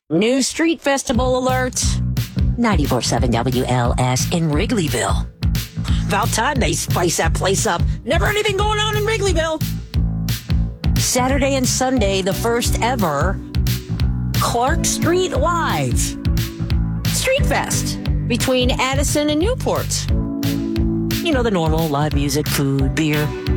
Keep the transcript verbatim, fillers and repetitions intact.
New street festival alert. ninety-four point seven W L S in Wrigleyville. About time they spice that place up. Never anything going on in Wrigleyville. Saturday and Sunday, the first ever Clark Street Live Street Fest between Addison and Newport. You know, the normal live music, food, beer.